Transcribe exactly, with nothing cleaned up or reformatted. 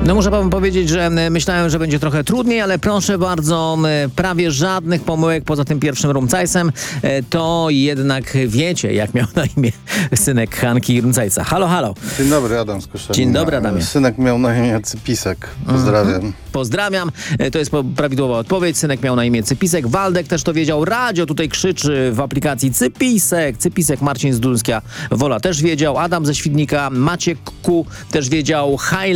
No muszę wam powiedzieć, że myślałem, że będzie trochę trudniej, ale proszę bardzo, prawie żadnych pomyłek poza tym pierwszym Rumcajsem. To jednak wiecie, jak miał na imię synek Hanki Rumcajsa. Halo, halo. Dzień dobry, Adam z Koszalina. Dzień dobry, Adamie. Synek miał na imię Cypisek. Pozdrawiam. Mhm. Pozdrawiam. To jest prawidłowa odpowiedź. Synek miał na imię Cypisek. Waldek też to wiedział. Radio tutaj krzyczy w aplikacji Cypisek. Cypisek. Marcin z Dulskia Wola też wiedział. Adam ze Świdnika. Maciek Ku też wiedział. High